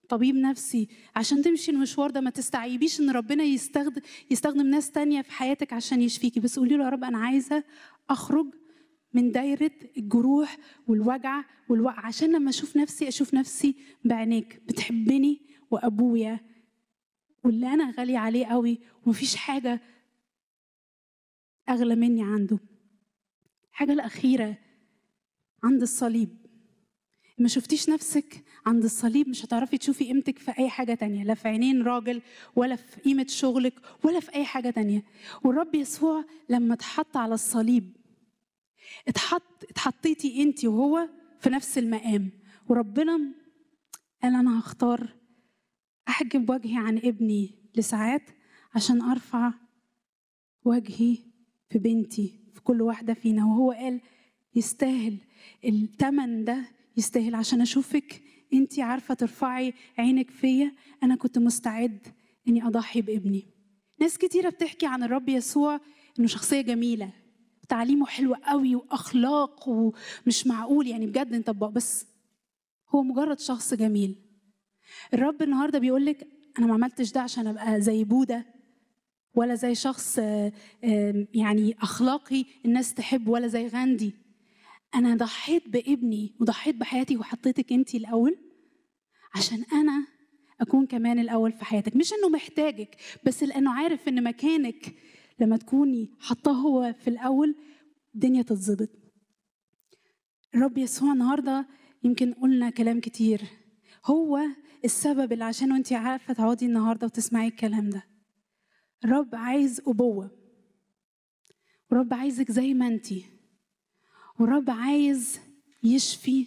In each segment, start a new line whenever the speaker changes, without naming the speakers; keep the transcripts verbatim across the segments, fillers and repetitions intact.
طبيب نفسي عشان تمشي المشوار ده. ما تستعيبيش ان ربنا يستخدم يستخدم ناس تانية في حياتك عشان يشفيكي، بس قولي له يا رب انا عايزه اخرج من دايره الجروح والوجع والوقع، عشان لما اشوف نفسي اشوف نفسي بعينيك بتحبني وابويا واللي انا غاليه عليه قوي ومفيش حاجه اغلى مني عنده. الحاجه الاخيره عند الصليب، ما شفتيش نفسك عند الصليب مش هتعرفي تشوفي قيمتك في أي حاجة تانية، لا في عينين راجل ولا في قيمة شغلك ولا في أي حاجة تانية. والرب يسوع لما اتحط على الصليب اتحط اتحطيتي انت وهو في نفس المقام، وربنا قال أنا هختار أحجب وجهي عن ابني لساعات عشان أرفع وجهي في بنتي، في كل واحدة فينا. وهو قال يستاهل الثمن ده، يستاهل عشان أشوفك أنتي عارفة ترفعي عينك فيا. أنا كنت مستعد أني أضحي بابني. ناس كتيرة بتحكي عن الرب يسوع أنه شخصية جميلة، تعليمه حلو قوي وأخلاق ومش معقول يعني بجد نطبقه، بس هو مجرد شخص جميل. الرب النهاردة بيقولك أنا ما عملتش ده عشان أبقى زي بودة ولا زي شخص يعني أخلاقي الناس تحب، ولا زي غاندي. أنا ضحيت بابني وضحيت بحياتي وحطيتك أنتي الأول عشان أنا أكون كمان الأول في حياتك. مش أنه محتاجك، بس لأنه عارف أن مكانك لما تكوني حطاه هو في الأول الدنيا تتظبط. الرب يسوع النهاردة يمكن قلنا كلام كتير، هو السبب اللي عشانه أنتي عارفة تقعدي النهاردة وتسمعي الكلام ده. الرب عايز أبوة، ورب عايزك زي ما أنتي، ورب عايز يشفي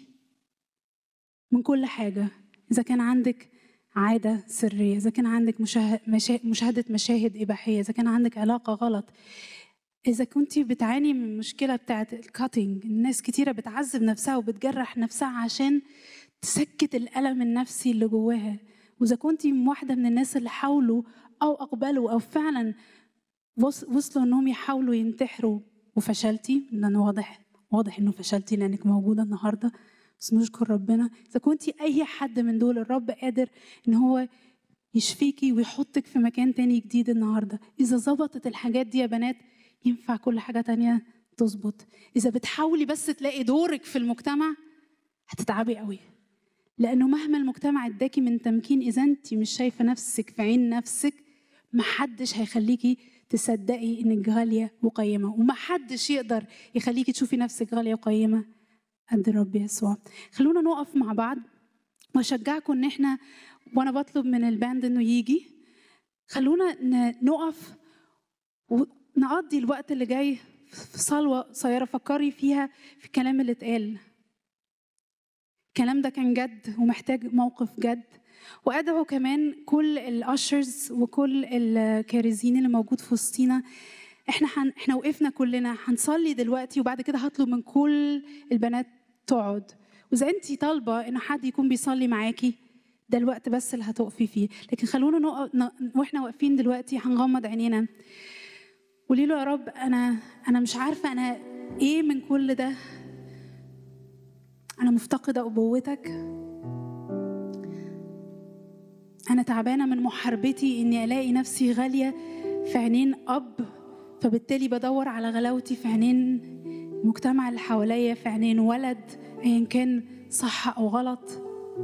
من كل حاجة. إذا كان عندك عادة سرية، إذا كان عندك مشاهد مشاهدة مشاهد إباحية، إذا كان عندك علاقة غلط، إذا كنتي بتعاني من مشكلة بتاعة الكاتينج، الناس كتيرة بتعذب نفسها وبتجرح نفسها عشان تسكت الألم النفسي اللي جواها، وإذا كنتي واحدة من الناس اللي حاولوا أو أقبلوا أو فعلا وصلوا إنهم يحاولوا ينتحروا وفشلتي، لأنه واضح واضح إنه فشلتي لأنك موجودة النهاردة، بس نشكر ربنا. إذا كنتي أي حد من دول الرب قادر إن هو يشفيكي ويحطك في مكان تاني جديد النهاردة. إذا ظبطت الحاجات دي يا بنات ينفع كل حاجة تانية تظبط. إذا بتحاولي بس تلاقي دورك في المجتمع هتتعبي قوي، لأنه مهما المجتمع اداكي من تمكين، إذا أنت مش شايفة نفسك في عين نفسك محدش هيخليكي تصدقي إنك غالية وقيمة، ومحدش يقدر يخليكي تشوفي نفسك غالية وقيمة قد الرب يسوع. خلونا نقف مع بعض وأشجعكم إن إحنا، وأنا بطلب من الباند إنه يجي، خلونا نقف ونقضي الوقت اللي جاي في صلوة قصيرة فكري فيها في الكلام اللي اتقال. الكلام ده كان جد ومحتاج موقف جد. وأدعو كمان كل الأشرز وكل الكارزين اللي موجود في وسطينا، احنا حن... احنا وقفنا كلنا هنصلي دلوقتي، وبعد كده هطلب من كل البنات تقعد، وإذا انتي طالبة ان حد يكون بيصلي معاكي ده الوقت بس اللي هتقفي فيه. لكن خلونا نقف ن... واحنا واقفين دلوقتي هنغمض عينينا قولي له يا رب انا انا مش عارفة انا ايه من كل ده، انا مفتقدة أبوتك، أنا تعبانة من محاربتي إني ألاقي نفسي غالية في عينين أب، فبالتالي بدور على غلاوتي في عينين المجتمع اللي حواليا، في عينين ولد أيا كان صح أو غلط.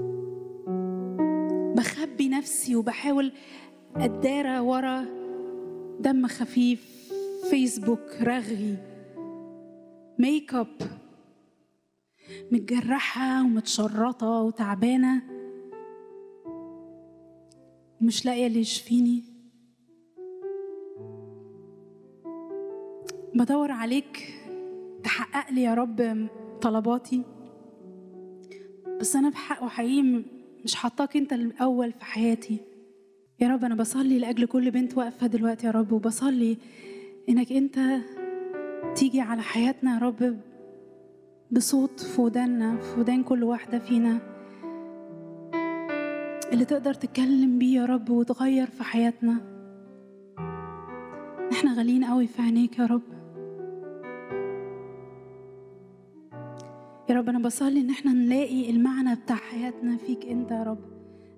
بخبي نفسي وبحاول أدارى ورا دم خفيف، فيسبوك رغي، ميك اب، متجرحة ومتشرطة وتعبانة ومش لاقية اللي يشفيني. بدور عليك تحقق لي يا رب طلباتي، بس أنا بحق وحقيقي مش حطاك أنت الأول في حياتي. يا رب أنا بصلي لأجل كل بنت واقفة دلوقتي يا رب، وبصلي إنك أنت تيجي على حياتنا يا رب بصوت في وداننا، في ودان كل واحدة فينا، اللي تقدر تتكلم بيه يا رب وتغير في حياتنا. احنا غاليين قوي في عينيك يا رب. يا رب أنا بصلي إن احنا نلاقي المعنى بتاع حياتنا فيك أنت يا رب.